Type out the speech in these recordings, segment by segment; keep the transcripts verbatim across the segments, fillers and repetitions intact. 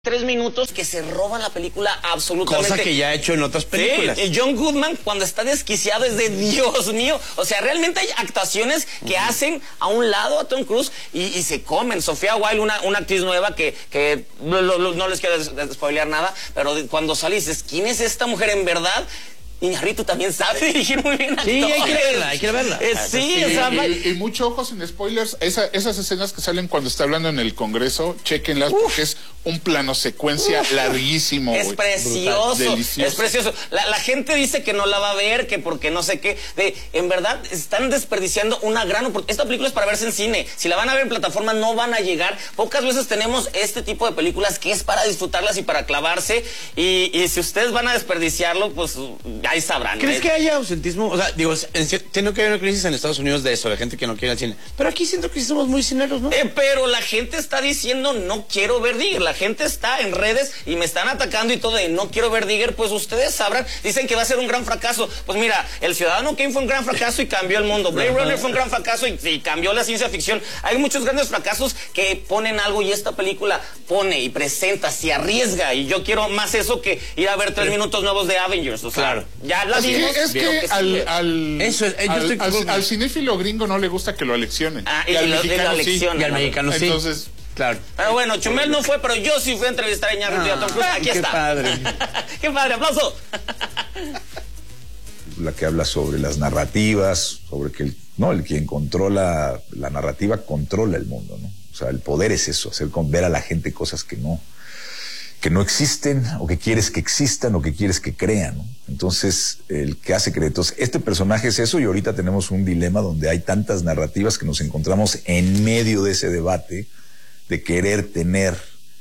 Tres minutos que se roba la película absolutamente. Cosa que ya ha hecho en otras películas. Sí, John Goodman cuando está desquiciado es de Dios mío. O sea, realmente hay actuaciones que uh-huh. hacen a un lado a Tom Cruise y, y se comen. Sofía Wilde, una, una actriz nueva que, que lo, lo, no les quiero spoilear nada, pero cuando sale dices, ¿quién es esta mujer en verdad? Iñárritu también sabe dirigir muy bien actores. Sí, hay que verla, hay que verla. Eh, sí, y, o sea, y, y mucho ojo sin spoilers, esa, esas escenas que salen cuando está hablando en el Congreso, chequenlas uf, porque es un plano secuencia uf, larguísimo. Es wey, precioso, brutal, delicioso. Es precioso. La, la gente dice que no la va a ver, que porque no sé qué. De, en verdad, están desperdiciando una gran oportunidad. Esta película es para verse en cine. Si la van a ver en plataforma, no van a llegar. Pocas veces tenemos este tipo de películas que es para disfrutarlas y para clavarse. Y, y si ustedes van a desperdiciarlo, pues ahí sabrán. ¿Crees ¿eh? que haya ausentismo? O sea, digo, entiendo que hay una crisis en Estados Unidos de eso, de gente que no quiere ir al cine. Pero aquí siento que somos muy cineros, ¿no? Eh, pero la gente está diciendo, no quiero ver Digger. La gente está en redes y me están atacando y todo de no quiero ver Digger. Pues ustedes sabrán, dicen que va a ser un gran fracaso. Pues mira, El Ciudadano Kane fue un gran fracaso y cambió el mundo. Blade Runner fue un gran fracaso y, y cambió la ciencia ficción. Hay muchos grandes fracasos que ponen algo y esta película pone y presenta, se arriesga. Y yo quiero más eso que ir a ver tres minutos nuevos de Avengers. O sea, claro. Ya la es vimos. Que, es que, que al, al, eso es, yo al, estoy al, al cinéfilo gringo no le gusta que lo aleccionen. Ah, y, y al lo, mexicano y sí. Y al mexicano sí. Entonces, claro. Pero bueno, Chumel no fue, pero yo sí fui a entrevistar a Iñárritu ah, y a Tom Cruise. Aquí qué está. Padre. Qué padre, aplauso. La que habla sobre las narrativas, sobre que el, no, el quien controla la narrativa controla el mundo, ¿no? O sea, el poder es eso, hacer con ver a la gente cosas que no que no existen, o que quieres que existan, o que quieres que crean, ¿no? Entonces, el que hace creer. Entonces, este personaje es eso, y ahorita tenemos un dilema donde hay tantas narrativas que nos encontramos en medio de ese debate de querer tener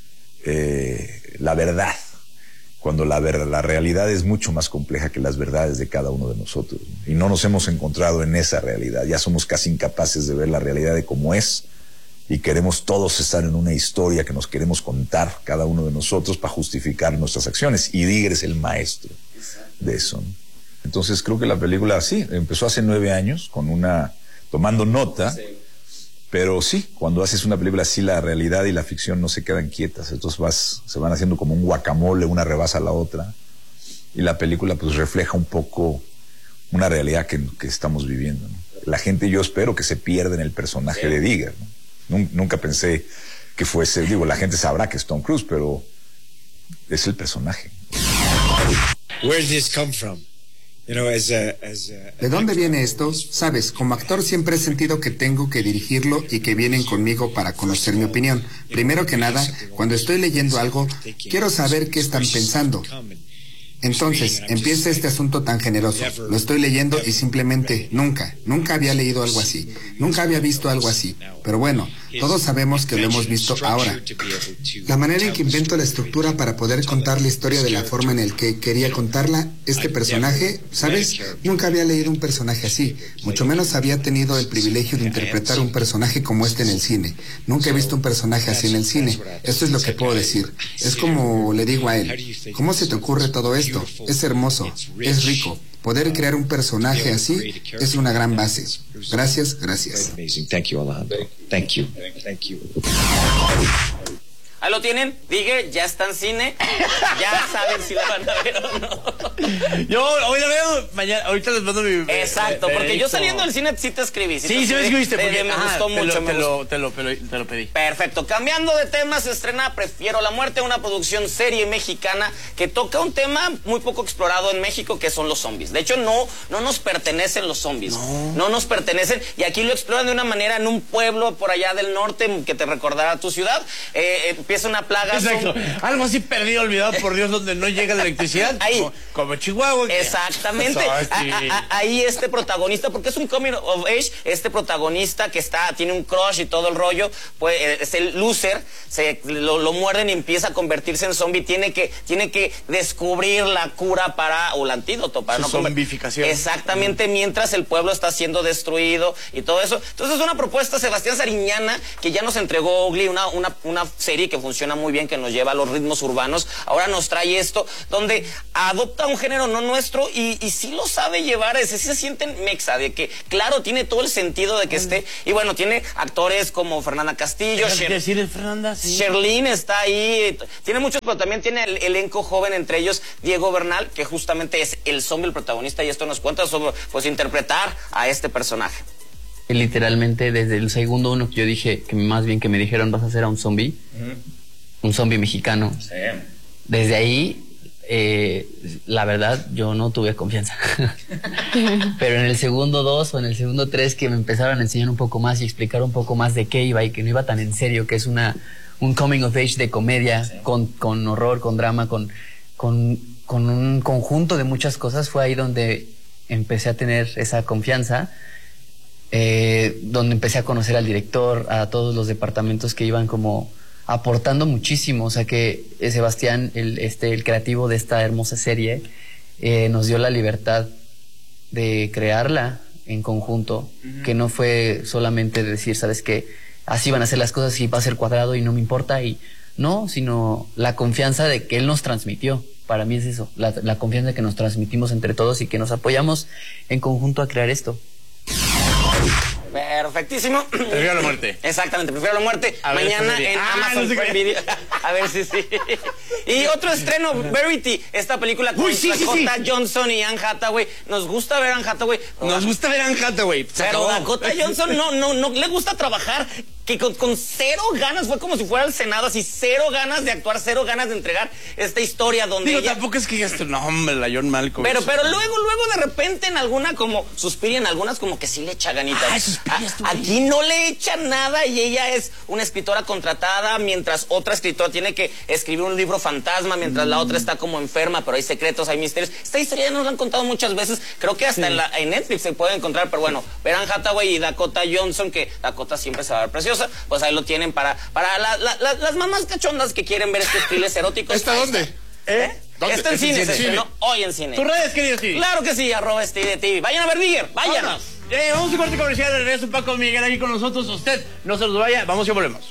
eh, la verdad, cuando la, ver, la realidad es mucho más compleja que las verdades de cada uno de nosotros, ¿no? Y no nos hemos encontrado en esa realidad, ya somos casi incapaces de ver la realidad de cómo es, y queremos todos estar en una historia que nos queremos contar cada uno de nosotros para justificar nuestras acciones, y Digger es el maestro de eso, ¿no? Entonces creo que la película sí, empezó hace nueve años con una, tomando nota, sí. Pero sí, cuando haces una película así la realidad y la ficción no se quedan quietas, entonces vas, se van haciendo como un guacamole, una rebasa a la otra, y la película pues refleja un poco una realidad que, que estamos viviendo, ¿no? La gente, yo espero que se pierda en el personaje sí. de Digger, ¿no? Nunca pensé que fuese, digo, la gente sabrá que es Tom Cruise, pero es el personaje. Where did this come from? You know, as a, as a... ¿De dónde viene esto? Sabes, como actor siempre he sentido que tengo que dirigirlo y que vienen conmigo para conocer mi opinión. Primero que nada, cuando estoy leyendo algo, quiero saber qué están pensando. Entonces, empieza este asunto tan generoso. Lo estoy leyendo y simplemente nunca, nunca había leído algo así. Nunca había visto algo así. Pero bueno, todos sabemos que lo hemos visto ahora. La manera en que invento la estructura para poder contar la historia de la forma en la que quería contarla, este personaje, ¿sabes? Nunca había leído un personaje así. Mucho menos había tenido el privilegio de interpretar un personaje como este en el cine. Nunca he visto un personaje así en el cine. Esto es lo que puedo decir. Es como le digo a él, ¿cómo se te ocurre todo esto? Es hermoso, es rico. Poder crear un personaje así es una gran base. Gracias, gracias. Ahí lo tienen, Digger, ya está en cine, ya saben si la van a ver o no. Yo hoy la veo, mañana, ahorita les mando mi... Exacto, me, porque me yo saliendo del cine sí te escribí. Sí, sí, sí me escribiste, te, porque me ajá, gustó te mucho. Lo, me te, gustó. Lo, te, lo, te, lo, te lo pedí. Perfecto, cambiando de tema, se estrena Prefiero la Muerte, una producción serie mexicana que toca un tema muy poco explorado en México, que son los zombies. De hecho, no, no nos pertenecen los zombies, no. no nos pertenecen, y aquí lo exploran de una manera en un pueblo por allá del norte que te recordará tu ciudad. Eh, empieza una plaga... Exacto. Algo así perdido, olvidado por Dios, donde no llega la electricidad. Ahí. Como, como Chihuahua. Exactamente. A, a, a, ahí este protagonista, porque es un coming of age, este protagonista que está, tiene un crush y todo el rollo, pues es el loser, se, lo, lo muerden y empieza a convertirse en zombie. Tiene que, tiene que descubrir la cura para, o el antídoto para Su no zombificación. Exactamente, mm. mientras el pueblo está siendo destruido y todo eso. Entonces es una propuesta, Sebastián Sariñana, que ya nos entregó Ugly, una, una, una serie que funciona muy bien, que nos lleva a los ritmos urbanos. Ahora nos trae esto, donde adopta un género no nuestro y, y sí lo sabe llevar, ese sí se sienten mexa, de que, claro, tiene todo el sentido de que esté, y bueno, tiene actores como Fernanda Castillo, ¿Qué quiere decir Fernanda? Sí. Sherlyn está ahí, tiene muchos, pero también tiene el elenco joven, entre ellos Diego Bernal, que justamente es el zombie, el protagonista, y esto nos cuenta sobre, pues, interpretar a este personaje. Literalmente desde el segundo uno que yo dije, que más bien que me dijeron vas a hacer a un zombie, uh-huh. un zombie mexicano. Sí. Desde ahí, eh, la verdad, yo no tuve confianza. Pero en el segundo dos o en el segundo tres que me empezaron a enseñar un poco más y explicar un poco más de qué iba y que no iba tan en serio, que es una un coming of age de comedia, sí. con, con horror, con drama, con, con, con un conjunto de muchas cosas, fue ahí donde empecé a tener esa confianza. Eh, donde empecé a conocer al director, a todos los departamentos que iban como aportando muchísimo, o sea que eh, Sebastián, el, este, el creativo de esta hermosa serie, eh, nos dio la libertad de crearla en conjunto, uh-huh. que no fue solamente decir, sabes que así van a ser las cosas y va a ser cuadrado y no me importa, y no, sino la confianza de que él nos transmitió. Para mí es eso, la, la confianza que nos transmitimos entre todos y que nos apoyamos en conjunto a crear esto. Perfectísimo. Prefiero la muerte. Exactamente, prefiero la muerte. A ver, mañana en en ah, Amazon no sé Prime Video. A ver si sí, sí. Y otro estreno, Verity, esta película con Uy, sí, Dakota sí, sí. Johnson y Anne Hathaway. Nos gusta ver a Anne Hathaway. Nos gusta ver a Anne Hathaway. Pero Dakota Johnson no, no, no le gusta trabajar. Que con, con cero ganas, fue como si fuera al Senado, así cero ganas de actuar, cero ganas de entregar esta historia donde Digo, ella... tampoco es que ya esté, no, hombre, la John Malkovich. Pero, pero luego, luego de repente en alguna como Suspiria, en algunas como que sí le echa ganitas. Ay, Suspiria estuvo A, aquí no le echa nada y ella es una escritora contratada, mientras otra escritora tiene que escribir un libro fantasma, mientras mm. la otra está como enferma, pero hay secretos, hay misterios. Esta historia ya nos la han contado muchas veces, creo que hasta sí. en, la, en Netflix se puede encontrar, pero bueno, ver a Anne Hathaway y Dakota Johnson, que Dakota siempre se va a ver preciosa, pues ahí lo tienen para, para la, la, la, las mamás cachondas que quieren ver estos thrillers eróticos. ¿Está dónde? Está. ¿Eh? ¿Dónde? Está en cine, se estrenó hoy en cine. ¿Tus redes, querido Steve? Claro que sí, arroba Steve T V. Vayan a ver Digger, vayan. Vámonos. Eh, vamos a corte comercial, de regreso Paco Miguel aquí con nosotros. Usted no se nos vaya, vamos y volvemos.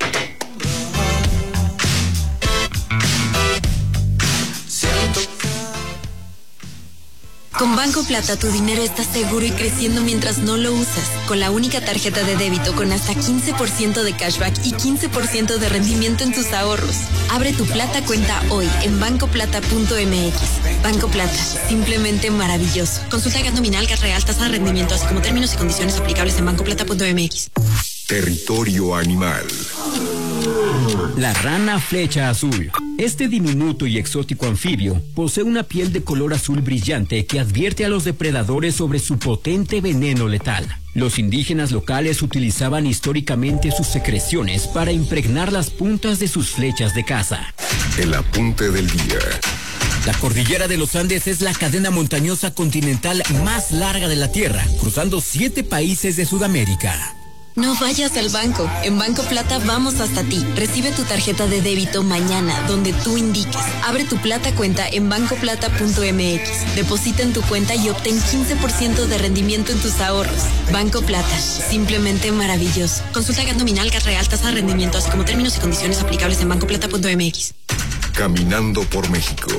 Con Banco Plata tu dinero está seguro y creciendo mientras no lo usas. Con la única tarjeta de débito con hasta quince por ciento de cashback y quince por ciento de rendimiento en tus ahorros. Abre tu Plata cuenta hoy en banco plata punto m x. Banco Plata, simplemente maravilloso. Consulta gas nominal, gas real, tasa de rendimiento, así como términos y condiciones aplicables en banco plata punto m x. Territorio animal. La rana flecha azul. Este diminuto y exótico anfibio posee una piel de color azul brillante que advierte a los depredadores sobre su potente veneno letal. Los indígenas locales utilizaban históricamente sus secreciones para impregnar las puntas de sus flechas de caza. El apunte del día. La cordillera de los Andes es la cadena montañosa continental más larga de la Tierra, cruzando siete países de Sudamérica. No vayas al banco. En Banco Plata vamos hasta ti. Recibe tu tarjeta de débito mañana, donde tú indiques. Abre tu Plata cuenta en banco plata punto m x. Deposita en tu cuenta y obtén quince por ciento de rendimiento en tus ahorros. Banco Plata, simplemente maravilloso. Consulta gas nominal, gas real, tasa de rendimiento, así como términos y condiciones aplicables en banco plata punto m x. Caminando por México.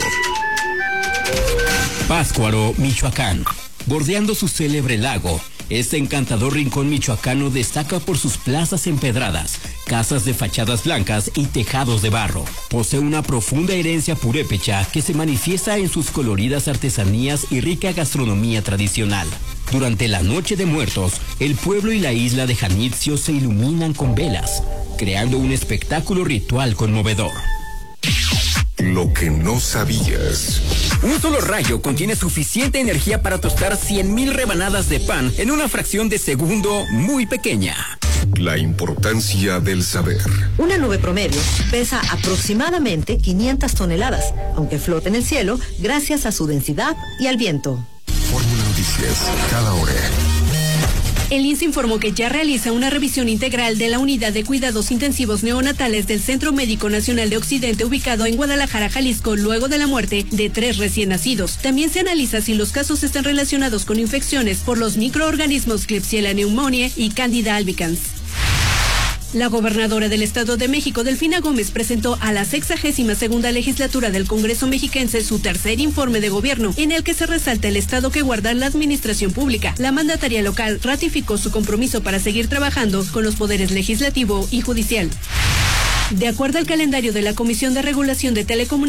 Pátzcuaro, Michoacán. Bordeando su célebre lago, este encantador rincón michoacano destaca por sus plazas empedradas, casas de fachadas blancas y tejados de barro. Posee una profunda herencia purépecha que se manifiesta en sus coloridas artesanías y rica gastronomía tradicional. Durante la Noche de Muertos, el pueblo y la isla de Janitzio se iluminan con velas, creando un espectáculo ritual conmovedor. Lo que no sabías. Un solo rayo contiene suficiente energía para tostar cien mil rebanadas de pan en una fracción de segundo muy pequeña. La importancia del saber. Una nube promedio pesa aproximadamente quinientas toneladas, aunque flota en el cielo gracias a su densidad y al viento. Fórmula Noticias, cada hora. El I N S informó que ya realiza una revisión integral de la unidad de cuidados intensivos neonatales del Centro Médico Nacional de Occidente ubicado en Guadalajara, Jalisco, luego de la muerte de tres recién nacidos. También se analiza si los casos están relacionados con infecciones por los microorganismos Klebsiella pneumoniae y Candida albicans. La gobernadora del Estado de México, Delfina Gómez, presentó a la sexagésima segunda legislatura del Congreso mexiquense su tercer informe de gobierno, en el que se resalta el estado que guarda la administración pública. La mandataria local ratificó su compromiso para seguir trabajando con los poderes legislativo y judicial. De acuerdo al calendario de la Comisión de Regulación de Telecomunicaciones,